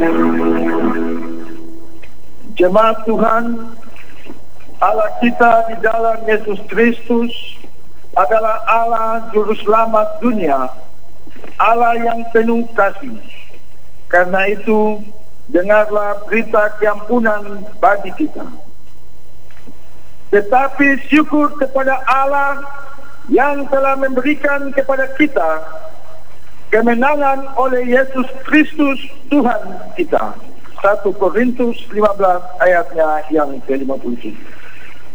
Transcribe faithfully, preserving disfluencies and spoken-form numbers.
Jemaat Tuhan, Allah kita di dalam Yesus Kristus adalah Allah Juru Selamat dunia, Allah yang penuh kasih. Karena itu, dengarlah berita keampunan bagi kita. Tetapi syukur kepada Allah yang telah memberikan kepada kita kemenangan oleh Yesus Kristus Tuhan kita. satu Korintus lima belas ayatnya yang ke lima puluh tujuh.